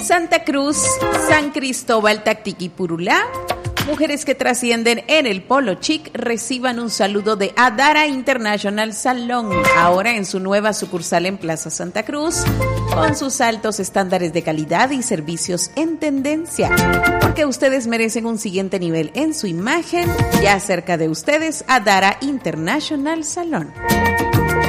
Santa Cruz, San Cristóbal, Tactiquipurulá, mujeres que trascienden en el polo chic, reciban un saludo de Adara International Salon, ahora en su nueva sucursal en Plaza Santa Cruz, con sus altos estándares de calidad y servicios en tendencia, porque ustedes merecen un siguiente nivel en su imagen. Ya cerca de ustedes, Adara International Salon.